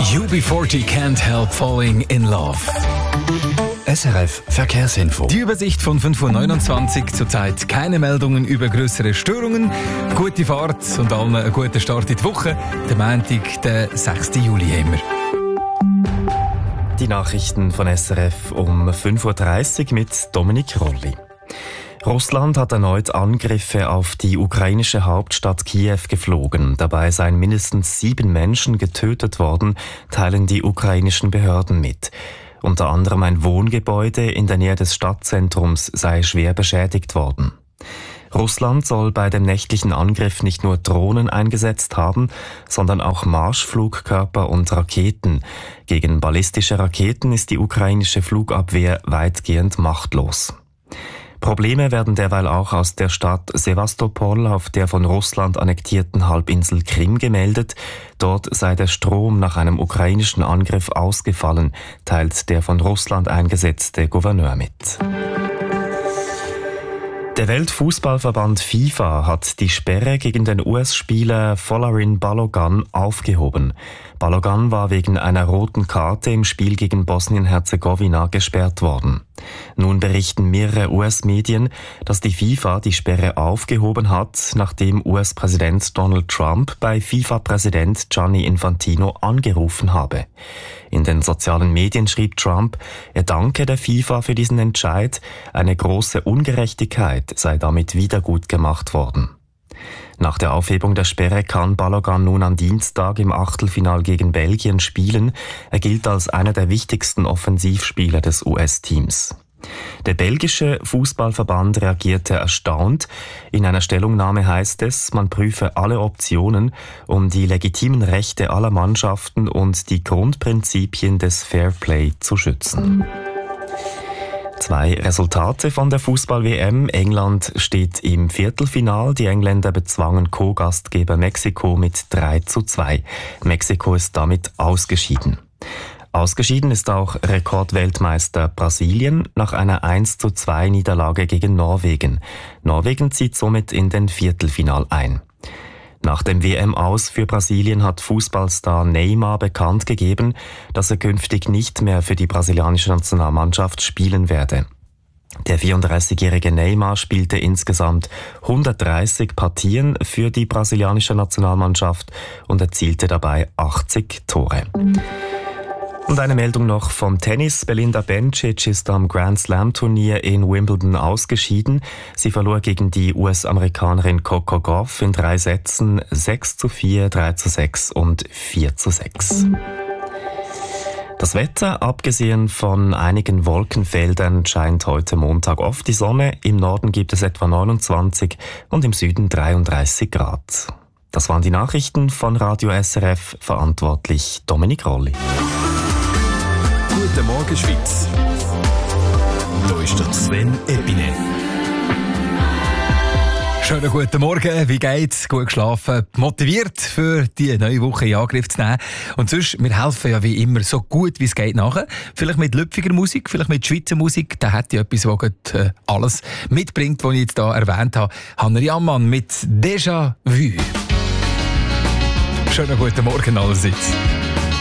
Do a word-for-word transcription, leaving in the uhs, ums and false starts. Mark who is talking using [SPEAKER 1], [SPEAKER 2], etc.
[SPEAKER 1] U B vierzig Can't Help Falling in Love.
[SPEAKER 2] S R F Verkehrsinfo.
[SPEAKER 1] Die Übersicht von fünf Uhr neunundzwanzig. Zurzeit keine Meldungen über grössere Störungen. Gute Fahrt und allen einen guten Start in die Woche. Der Montag, der sechsten Juli haben wir.
[SPEAKER 2] Die Nachrichten von S R F um fünf Uhr dreißig mit Dominik Rolli. Russland hat erneut Angriffe auf die ukrainische Hauptstadt Kiew geflogen. Dabei seien mindestens sieben Menschen getötet worden, teilen die ukrainischen Behörden mit. Unter anderem ein Wohngebäude in der Nähe des Stadtzentrums sei schwer beschädigt worden. Russland soll bei dem nächtlichen Angriff nicht nur Drohnen eingesetzt haben, sondern auch Marschflugkörper und Raketen. Gegen ballistische Raketen ist die ukrainische Flugabwehr weitgehend machtlos. Probleme werden derweil auch aus der Stadt Sewastopol auf der von Russland annektierten Halbinsel Krim gemeldet. Dort sei der Strom nach einem ukrainischen Angriff ausgefallen, teilt der von Russland eingesetzte Gouverneur mit. Der Weltfußballverband FIFA hat die Sperre gegen den U S-Spieler Folarin Balogun aufgehoben. Balogun war wegen einer roten Karte im Spiel gegen Bosnien-Herzegowina gesperrt worden. Nun berichten mehrere U S-Medien, dass die FIFA die Sperre aufgehoben hat, nachdem U S-Präsident Donald Trump bei FIFA-Präsident Gianni Infantino angerufen habe. In den sozialen Medien schrieb Trump, er danke der FIFA für diesen Entscheid, eine große Ungerechtigkeit sei damit wiedergutgemacht worden. Nach der Aufhebung der Sperre kann Balogun nun am Dienstag im Achtelfinal gegen Belgien spielen. Er gilt als einer der wichtigsten Offensivspieler des U S-Teams. Der belgische Fußballverband reagierte erstaunt. In einer Stellungnahme heißt es, man prüfe alle Optionen, um die legitimen Rechte aller Mannschaften und die Grundprinzipien des Fairplay zu schützen. Zwei Resultate von der Fußball-W M. England steht im Viertelfinal. Die Engländer bezwangen Co-Gastgeber Mexiko mit drei zu zwei. Mexiko ist damit ausgeschieden. Ausgeschieden ist auch Rekordweltmeister Brasilien nach einer eins zu zwei Niederlage gegen Norwegen. Norwegen zieht somit in den Viertelfinal ein. Nach dem W M-Aus für Brasilien hat Fußballstar Neymar bekannt gegeben, dass er künftig nicht mehr für die brasilianische Nationalmannschaft spielen werde. Der vierunddreißigjährige Neymar spielte insgesamt hundertdreißig Partien für die brasilianische Nationalmannschaft und erzielte dabei achtzig Tore. Und eine Meldung noch vom Tennis. Belinda Bencic ist am Grand Slam Turnier in Wimbledon ausgeschieden. Sie verlor gegen die U S-Amerikanerin Coco Gauff in drei Sätzen sechs zu vier, drei zu sechs und vier zu sechs. Das Wetter, abgesehen von einigen Wolkenfeldern, scheint heute Montag oft die Sonne. Im Norden gibt es etwa neunundzwanzig und im Süden dreiunddreißig Grad. Das waren die Nachrichten von Radio S R F, verantwortlich Dominik Rolli.
[SPEAKER 1] Guten Morgen, Schweiz. Hier ist der Sven Epine. Schönen guten Morgen, wie geht's? Gut geschlafen, motiviert für die neue Woche in Angriff zu nehmen. Und sonst, wir helfen ja wie immer so gut wie es geht nachher. Vielleicht mit lüpfiger Musik, vielleicht mit Schweizer Musik. Da hat ja etwas, was äh, alles mitbringt, was ich jetzt hier erwähnt habe. Hanna Ammann mit Déjà Vu. Schönen guten Morgen allerseits.